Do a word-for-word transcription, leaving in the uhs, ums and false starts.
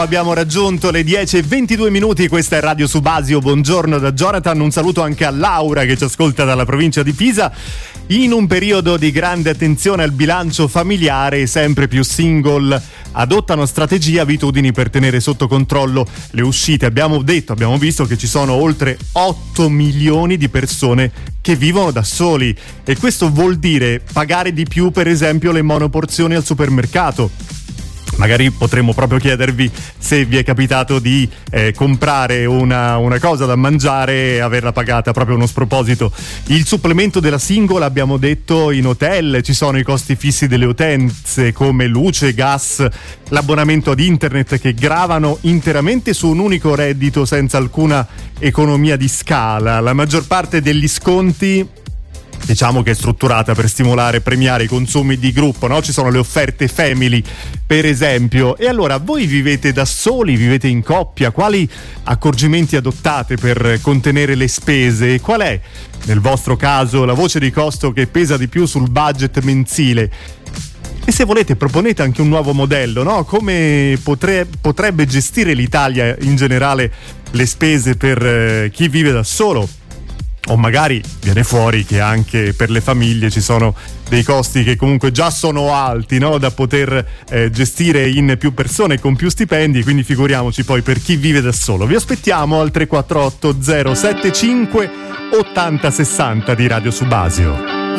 Abbiamo raggiunto le dieci e ventidue minuti, questa è Radio Subasio, buongiorno da Jonathan, un saluto anche a Laura che ci ascolta dalla provincia di Pisa. In un periodo di grande attenzione al bilancio familiare, sempre più single adottano strategie e abitudini per tenere sotto controllo le uscite. Abbiamo detto, abbiamo visto che ci sono oltre otto milioni di persone che vivono da soli e questo vuol dire pagare di più, per esempio, le monoporzioni al supermercato. Magari potremmo proprio chiedervi se vi è capitato di eh, comprare una, una cosa da mangiare e averla pagata proprio uno sproposito. Il supplemento della singola, abbiamo detto, in hotel ci sono i costi fissi delle utenze come luce, gas, l'abbonamento ad internet che gravano interamente su un unico reddito senza alcuna economia di scala. La maggior parte degli sconti, diciamo che è strutturata per stimolare e premiare i consumi di gruppo, no? Ci sono le offerte family, per esempio. E allora, voi vivete da soli, vivete in coppia? Quali accorgimenti adottate per contenere le spese? Qual è, nel vostro caso, la voce di costo che pesa di più sul budget mensile? E se volete proponete anche un nuovo modello, no? Come potre- potrebbe gestire l'Italia in generale le spese per eh, chi vive da solo? O magari viene fuori che anche per le famiglie ci sono dei costi che comunque già sono alti, no? Da poter eh, gestire in più persone con più stipendi, quindi figuriamoci poi per chi vive da solo. Vi aspettiamo al tre quattro otto zero sette cinque ottanta sessanta di Radio Subasio.